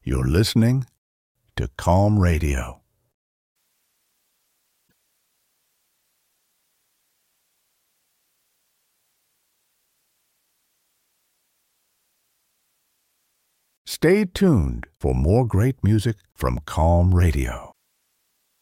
You're listening to Calm Radio. Stay tuned for more great music from Calm Radio.